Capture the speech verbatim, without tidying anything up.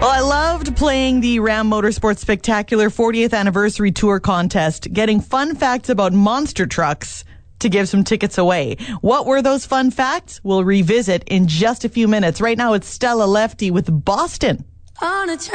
Well, I loved playing the Ram Motorsports Spectacular fortieth Anniversary Tour contest, getting fun facts about monster trucks to give some tickets away. What were those fun facts? We'll revisit in just a few minutes. Right now, it's Stella Lefty with Boston. On a